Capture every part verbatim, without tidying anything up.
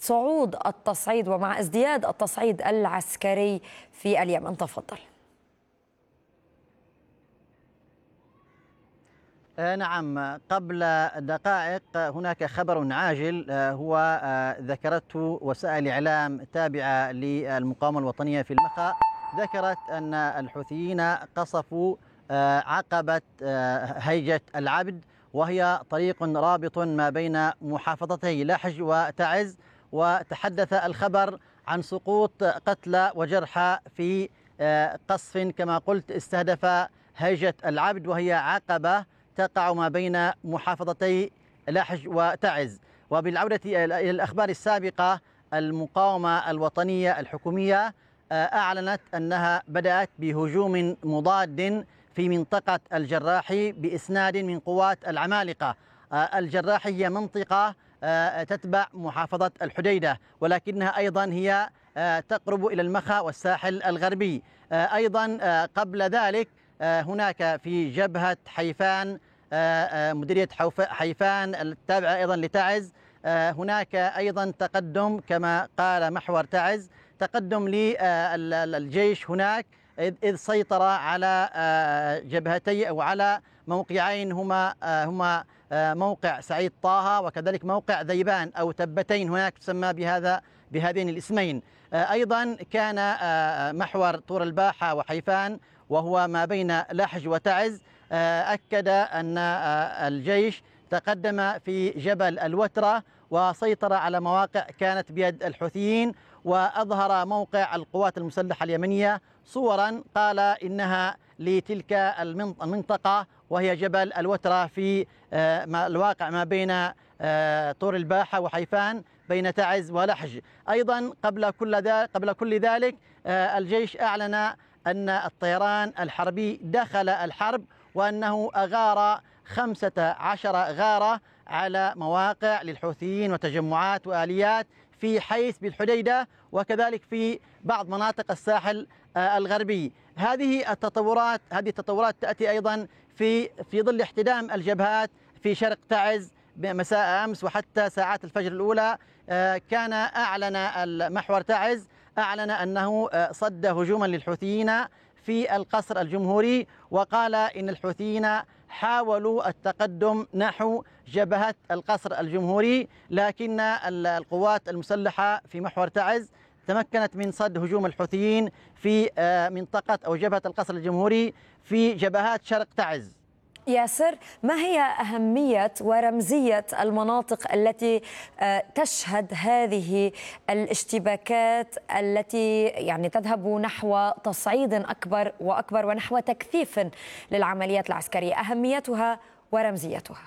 صعود التصعيد ومع ازدياد التصعيد العسكري في اليمن؟ تفضل. نعم، قبل دقائق هناك خبر عاجل هو ذكرته وسائل إعلام تابعة للمقاومة الوطنية في المخا. ذكرت أن الحوثيين قصفوا عقبة هيجة العبد، وهي طريق رابط ما بين محافظتي لحج وتعز، وتحدث الخبر عن سقوط قتلى وجرحى في قصف كما قلت استهدف هيجة العبد، وهي عقبة تقع ما بين محافظتي لحج وتعز. وبالعودة إلى الأخبار السابقة، المقاومة الوطنية الحكومية أعلنت أنها بدأت بهجوم مضاد في منطقة الجراحي بإسناد من قوات العمالقة. الجراحي هي منطقة تتبع محافظة الحديدة، ولكنها أيضا هي تقرب إلى المخا والساحل الغربي. أيضا قبل ذلك هناك في جبهة حيفان، مديرية حيفان التابعة أيضا لتعز، هناك أيضا تقدم كما قال محور تعز، تقدم للجيش هناك، إذ سيطر على جبهتي أو على موقعين هما هما موقع سعيد طه وكذلك موقع ذيبان أو تبتين، هناك تسمى بهذا بهذين الاسمين. أيضا كان محور طور الباحة وحيفان وهو ما بين لحج وتعز، أكد أن الجيش تقدم في جبل الوترة وسيطر على مواقع كانت بيد الحوثيين، وأظهر موقع القوات المسلحة اليمنية صورا قال إنها لتلك المنطقة، وهي جبل الوترة في الواقع ما بين طور الباحة وحيفان بين تعز ولحج. أيضا قبل كل ذلك قبل كل ذلك الجيش أعلن أن الطيران الحربي دخل الحرب، وأنه أغار خمسة عشر غارة على مواقع للحوثيين وتجمعات وآليات في حيث بالحديدة وكذلك في بعض مناطق الساحل الغربي. هذه التطورات هذه التطورات تأتي أيضا في في ظل احتدام الجبهات في شرق تعز مساء أمس وحتى ساعات الفجر الأولى. كان أعلن المحور تعز أعلن أنه صد هجوما للحوثيين في القصر الجمهوري، وقال إن الحوثيين حاولوا التقدم نحو جبهة القصر الجمهوري، لكن القوات المسلحة في محور تعز تمكنت من صد هجوم الحوثيين في منطقة أو جبهة القصر الجمهوري في جبهات شرق تعز. ياسر، ما هي أهمية ورمزية المناطق التي تشهد هذه الاشتباكات التي يعني تذهب نحو تصعيد أكبر وأكبر ونحو تكثيف للعمليات العسكرية؟ أهميتها ورمزيتها.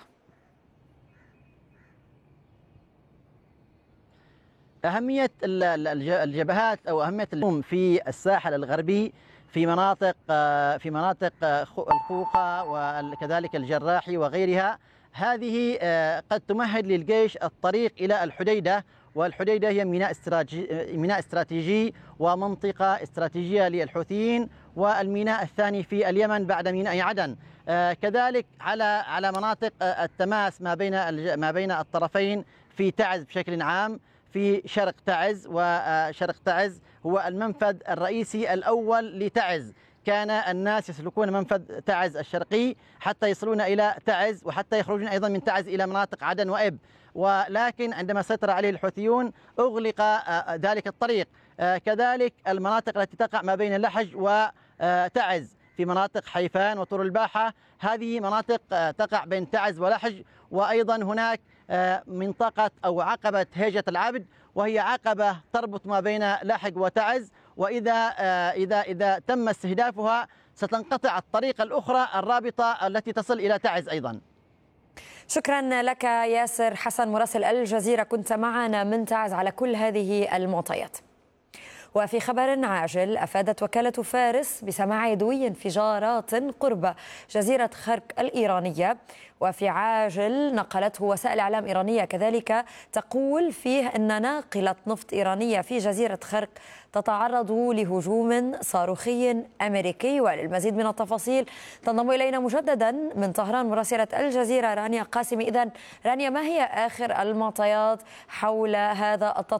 أهمية الجبهات أو أهمية الهجوم في الساحل الغربي في مناطق في مناطق الخوخة وكذلك الجراحي وغيرها، هذه قد تمهد للجيش الطريق إلى الحديدة، والحديدة هي ميناء استراتيجي ميناء استراتيجي ومنطقة استراتيجية للحوثيين، والميناء الثاني في اليمن بعد ميناء عدن. كذلك على على مناطق التماس ما بين ما بين الطرفين في تعز بشكل عام. في شرق تعز، وشرق تعز هو المنفذ الرئيسي الأول لتعز، كان الناس يسلكون منفذ تعز الشرقي حتى يصلون إلى تعز وحتى يخرجون أيضا من تعز إلى مناطق عدن وإب، ولكن عندما سيطر عليه الحوثيون أغلق ذلك الطريق. كذلك المناطق التي تقع ما بين لحج وتعز في مناطق حيفان وطور الباحة، هذه مناطق تقع بين تعز ولحج. وأيضا هناك منطقة أو عقبة هيجة العبد، وهي عقبة تربط ما بين لحج وتعز، وإذا إذا إذا تم استهدافها ستنقطع الطريقة الأخرى الرابطة التي تصل إلى تعز أيضا. شكرا لك ياسر حسن مراسل الجزيرة، كنت معنا من تعز على كل هذه المعطيات. وفي خبر عاجل، أفادت وكالة فارس بسماع دوي انفجارات قرب جزيرة خرق الإيرانية. وفي عاجل نقلته وسائل إعلام إيرانية كذلك تقول فيه أن ناقلة نفط إيرانية في جزيرة خرق تتعرض لهجوم صاروخي أمريكي. وللمزيد من التفاصيل تنضم إلينا مجددا من طهران مراسلة الجزيرة رانيا قاسمي. إذن رانيا، ما هي آخر المعطيات حول هذا التطور